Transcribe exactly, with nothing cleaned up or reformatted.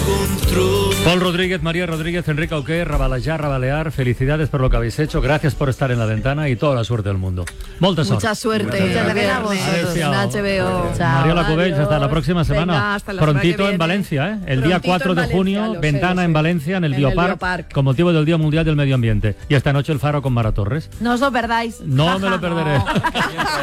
Paul Rodríguez, María Rodríguez, Enrique Auqué, Rabalejar, Rabalear, felicidades por lo que habéis hecho, gracias por estar en la ventana y toda la suerte del mundo. Molta sort. Mucha suerte. Muchas gracias. En H B O. Mariola Cubells, hasta la próxima semana. Venga, hasta la Prontito semana que en viene. Valencia, ¿eh? El Prontito día cuatro en de Valencia, junio, lo sé, ventana lo sé. en Valencia, en el En el Biopark, Biopark. con motivo del Día Mundial del Medio Ambiente. Y esta noche el Faro con Mara Torres. No os lo perdáis. No Jaja, me lo perderé. no.